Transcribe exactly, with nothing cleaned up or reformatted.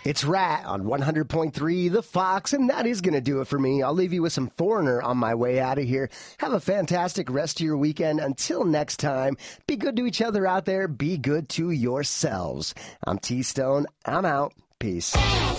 It's Rat on one hundred point three The Fox, and that is going to do it for me. I'll leave you with some Foreigner on my way out of here. Have a fantastic rest of your weekend. Until next time, be good to each other out there. Be good to yourselves. I'm T-Stone. I'm out. Peace.